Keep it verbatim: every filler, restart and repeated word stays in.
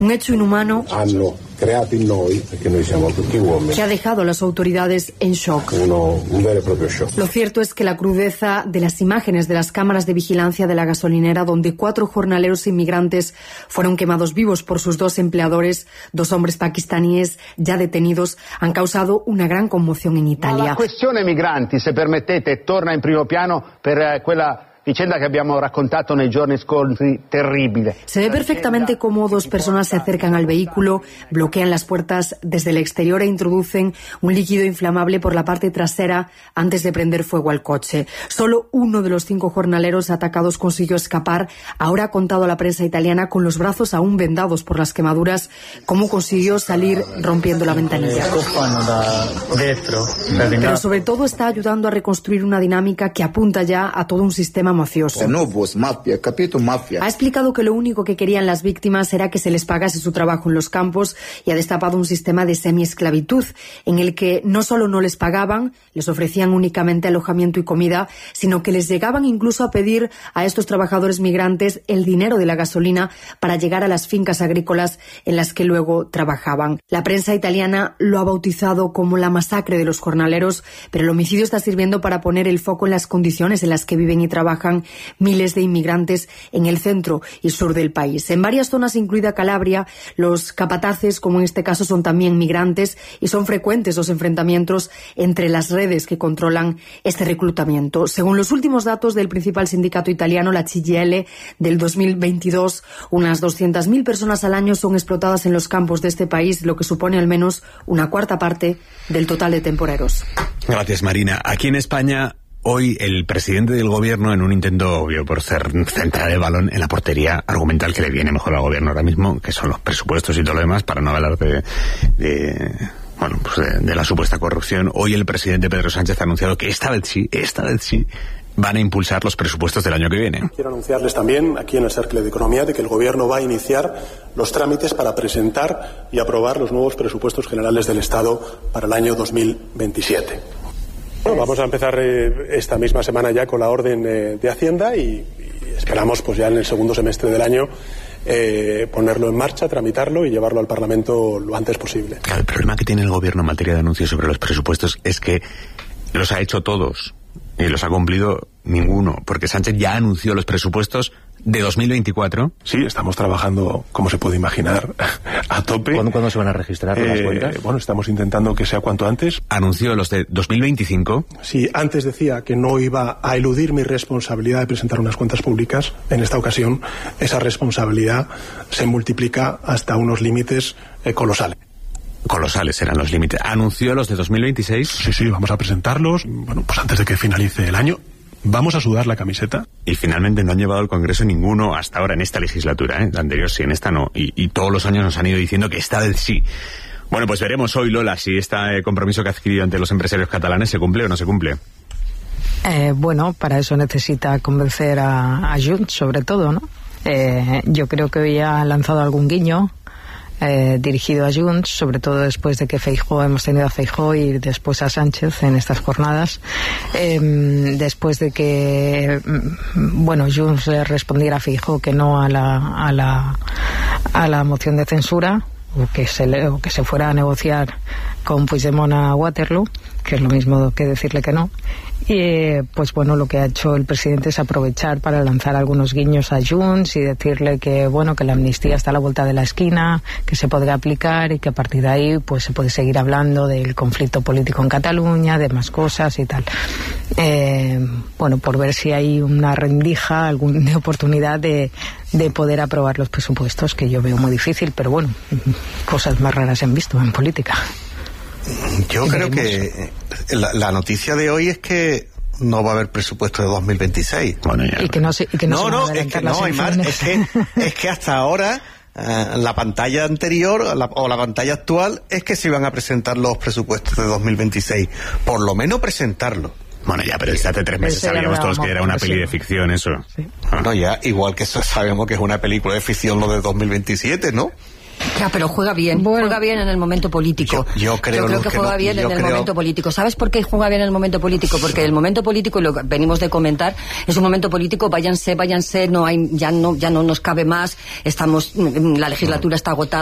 Un hecho inhumano hanno creato in noi, perché noi siamo tutti uomini, que ha dejado a las autoridades en shock. uno, un vero e proprio shock. Lo cierto es que la crudeza de las imágenes de las cámaras de vigilancia de la gasolinera, donde cuatro jornaleros inmigrantes fueron quemados vivos por sus dos empleadores, dos hombres pakistaníes ya detenidos, han causado una gran conmoción en Italia. La questione migranti, se permettete, torna in primo piano per quella vicenda que abbiamo raccontato nei giorni scorsi, terribile. Se ve perfectamente cómo dos personas se acercan al vehículo, bloquean las puertas desde el exterior e introducen un líquido inflamable por la parte trasera antes de prender fuego al coche. Solo uno de los cinco jornaleros atacados consiguió escapar. Ahora ha contado a la prensa italiana, con los brazos aún vendados por las quemaduras, cómo consiguió salir rompiendo la ventanilla. Pero sobre todo está ayudando a reconstruir una dinámica que apunta ya a todo un sistema mafioso. Ha explicado que lo único que querían las víctimas era que se les pagase su trabajo en los campos y ha destapado un sistema de semiesclavitud en el que no solo no les pagaban, les ofrecían únicamente alojamiento y comida, sino que les llegaban incluso a pedir a estos trabajadores migrantes el dinero de la gasolina para llegar a las fincas agrícolas en las que luego trabajaban. La prensa italiana lo ha bautizado como la masacre de los jornaleros, pero el homicidio está sirviendo para poner el foco en las condiciones en las que viven y trabajan miles de inmigrantes en el centro y sur del país. En varias zonas, incluida Calabria, los capataces, como en este caso, son también migrantes y son frecuentes los enfrentamientos entre las redes que controlan este reclutamiento. Según los últimos datos del principal sindicato italiano, la C G I L, del dos mil veintidós, unas doscientas mil personas al año son explotadas en los campos de este país, lo que supone al menos una cuarta parte del total de temporeros. Gracias, Marina. Aquí en España, hoy el presidente del gobierno, en un intento obvio por centrar el balón en la portería argumental que le viene mejor al gobierno ahora mismo, que son los presupuestos y todo lo demás, para no hablar de, de bueno, pues de, de la supuesta corrupción, hoy el presidente Pedro Sánchez ha anunciado que esta vez sí, esta vez sí, van a impulsar los presupuestos del año que viene. Quiero anunciarles también, aquí en el Cercle de Economía, de que el Gobierno va a iniciar los trámites para presentar y aprobar los nuevos presupuestos generales del Estado para el año dos mil veintisiete. Bueno, vamos a empezar eh, esta misma semana ya con la orden eh, de Hacienda y, y esperamos pues ya en el segundo semestre del año eh, ponerlo en marcha, tramitarlo y llevarlo al Parlamento lo antes posible. Claro, el problema que tiene el gobierno en materia de anuncios sobre los presupuestos es que los ha hecho todos y los ha cumplido ninguno, porque Sánchez ya anunció los presupuestos de dos mil veinticuatro. Sí, estamos trabajando, como se puede imaginar, a tope. ¿Cuándo, ¿cuándo se van a registrar eh, las cuentas? Bueno, estamos intentando que sea cuanto antes. Anunció los de dos mil veinticinco. Sí, antes decía que no iba a eludir mi responsabilidad de presentar unas cuentas públicas. En esta ocasión, esa responsabilidad se multiplica hasta unos límites eh, colosales. Colosales eran los límites. ¿Anunció los de dos mil veintiséis? Sí, sí, vamos a presentarlos, bueno, pues antes de que finalice el año. Vamos a sudar la camiseta. Y finalmente no han llevado al Congreso ninguno hasta ahora en esta legislatura, ¿eh? La anterior sí, en esta no. Y, y todos los años nos han ido diciendo que esta vez sí. Bueno, pues veremos hoy, Lola, si este compromiso que ha adquirido ante los empresarios catalanes se cumple o no se cumple. Eh, bueno, para eso necesita convencer a, a Junts, sobre todo, ¿no? Eh, yo creo que hoy ha lanzado algún guiño Eh, dirigido a Junts, sobre todo después de que Feijóo, hemos tenido a Feijóo y después a Sánchez en estas jornadas, eh, después de que bueno, Junts respondiera a Feijóo que no a la, a la a la moción de censura, o que se le, o que se fuera a negociar con Puigdemont a Waterloo, que es lo mismo que decirle que no. Y pues bueno, lo que ha hecho el presidente es aprovechar para lanzar algunos guiños a Junts y decirle que bueno, que la amnistía está a la vuelta de la esquina, que se podrá aplicar y que a partir de ahí pues se puede seguir hablando del conflicto político en Cataluña, de más cosas y tal. Eh, bueno, por ver si hay una rendija, alguna oportunidad de, de poder aprobar los presupuestos, que yo veo muy difícil, pero bueno, cosas más raras se han visto en política. Yo creo que la, la noticia de hoy es que no va a haber presupuesto de dos mil veintiséis. Bueno, ya, y que no se, y que no, no, se no, es que no, Aymar, es que, es que hasta ahora uh, la pantalla anterior la, o la pantalla actual es que se iban a presentar los presupuestos de dos mil veintiséis. Por lo menos presentarlo. Bueno, ya, pero desde hace tres meses sabíamos todos que era una peli de ficción, eso. Sí. Ah. No, ya, igual que eso sabemos que es una película de ficción lo de dos mil veintisiete, ¿no? Ya, pero juega bien, bueno, juega bien en el momento político. Yo, yo creo, yo creo que, que juega no, bien en el creo... momento político. ¿Sabes por qué juega bien en el momento político? Porque el momento político, y lo que venimos de comentar, es un momento político, váyanse, váyanse, no hay, ya no, ya no nos cabe más, estamos, la legislatura está agotada.